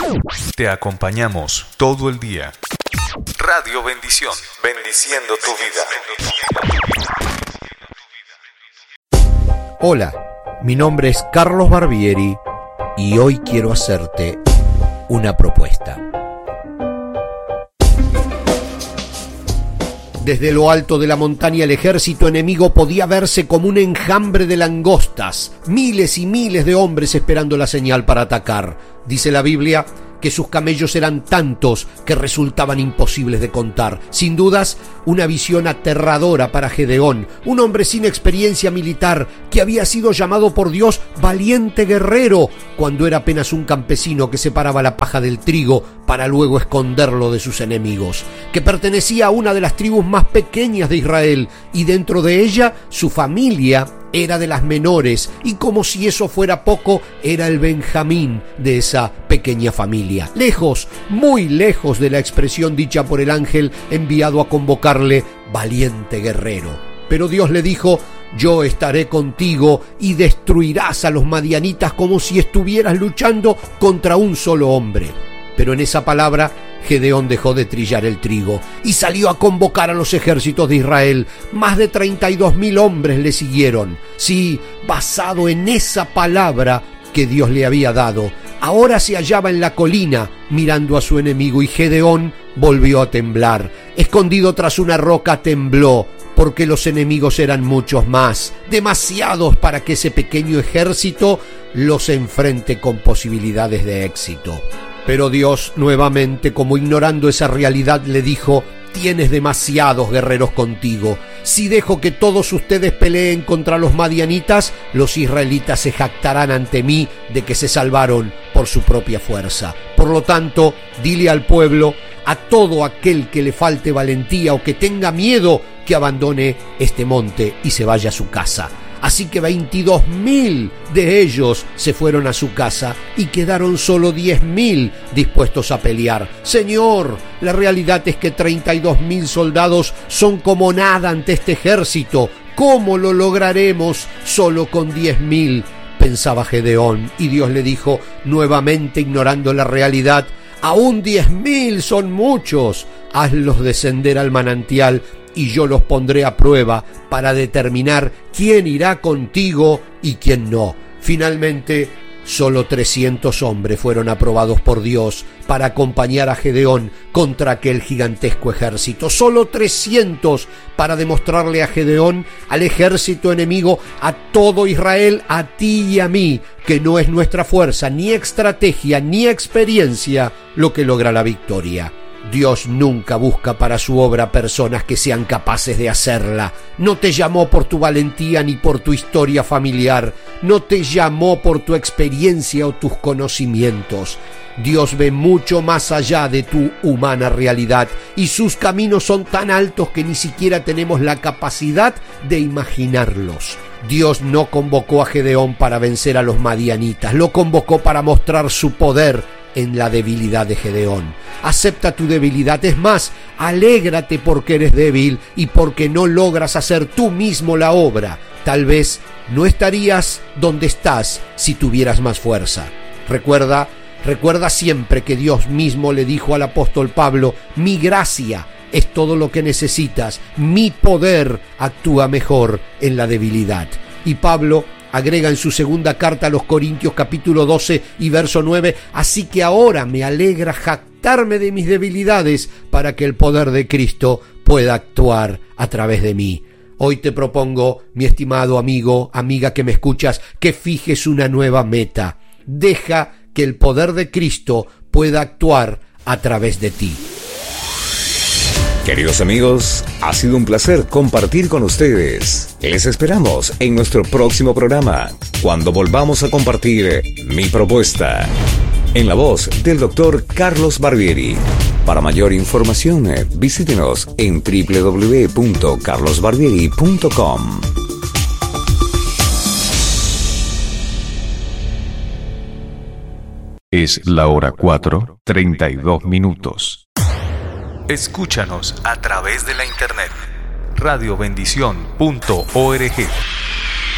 Te acompañamos todo el día. Radio Bendición, bendiciendo tu vida. Hola, mi nombre es Carlos Barbieri y hoy quiero hacerte una propuesta. Desde lo alto de la montaña el ejército enemigo podía verse como un enjambre de langostas, miles y miles de hombres esperando la señal para atacar. Dice la Biblia que sus camellos eran tantos que resultaban imposibles de contar. Sin dudas, una visión aterradora para Gedeón, un hombre sin experiencia militar que había sido llamado por Dios valiente guerrero cuando era apenas un campesino que separaba la paja del trigo para luego esconderlo de sus enemigos, que pertenecía a una de las tribus más pequeñas de Israel y dentro de ella su familia era de las menores y como si eso fuera poco, era el Benjamín de esa pequeña familia. Lejos, muy lejos de la expresión dicha por el ángel enviado a convocarle valiente guerrero. Pero Dios le dijo: yo estaré contigo y destruirás a los madianitas como si estuvieras luchando contra un solo hombre. Pero en esa palabra Gedeón dejó de trillar el trigo y salió a convocar a los ejércitos de Israel. Más de 32,000 hombres le siguieron. Sí, basado en esa palabra que Dios le había dado. Ahora se hallaba en la colina mirando a su enemigo y Gedeón volvió a temblar. Escondido tras una roca tembló, porque los enemigos eran muchos más, demasiados para que ese pequeño ejército los enfrente con posibilidades de éxito. Pero Dios, nuevamente, como ignorando esa realidad, le dijo: tienes demasiados guerreros contigo. Si dejo que todos ustedes peleen contra los madianitas, los israelitas se jactarán ante mí de que se salvaron por su propia fuerza. Por lo tanto, dile al pueblo, a todo aquel que le falte valentía o que tenga miedo, que abandone este monte y se vaya a su casa. Así que 22,000 de ellos se fueron a su casa y quedaron solo 10,000 dispuestos a pelear. Señor, la realidad es que 32,000 soldados son como nada ante este ejército. ¿Cómo lo lograremos solo con 10,000? Pensaba Gedeón, y Dios le dijo, nuevamente ignorando la realidad: aún 10,000 son muchos. Hazlos descender al manantial y yo los pondré a prueba para determinar quién irá contigo y quién no. Finalmente, solo 300 hombres fueron aprobados por Dios para acompañar a Gedeón contra aquel gigantesco ejército. Solo 300 para demostrarle a Gedeón, al ejército enemigo, a todo Israel, a ti y a mí, que no es nuestra fuerza, ni estrategia, ni experiencia lo que logra la victoria. Dios nunca busca para su obra personas que sean capaces de hacerla. No te llamó por tu valentía ni por tu historia familiar. No te llamó por tu experiencia o tus conocimientos. Dios ve mucho más allá de tu humana realidad y sus caminos son tan altos que ni siquiera tenemos la capacidad de imaginarlos. Dios no convocó a Gedeón para vencer a los madianitas, lo convocó para mostrar su poder en la debilidad de Gedeón. Acepta tu debilidad, es más, alégrate porque eres débil y porque no logras hacer tú mismo la obra. Tal vez no estarías donde estás si tuvieras más fuerza. Recuerda siempre que Dios mismo le dijo al apóstol Pablo: mi gracia es todo lo que necesitas, mi poder actúa mejor en la debilidad. Y Pablo agrega en su segunda carta a los Corintios capítulo 12 y verso 9, así que ahora me alegra jactarme de mis debilidades para que el poder de Cristo pueda actuar a través de mí. Hoy te propongo, mi estimado amigo, amiga que me escuchas, que fijes una nueva meta. Deja que el poder de Cristo pueda actuar a través de ti. Queridos amigos, ha sido un placer compartir con ustedes. Les esperamos en nuestro próximo programa, cuando volvamos a compartir Mi Propuesta, en la voz del Dr. Carlos Barbieri. Para mayor información, visítenos en www.carlosbarbieri.com. Es la hora 4:32. Escúchanos a través de la internet radiobendición.org.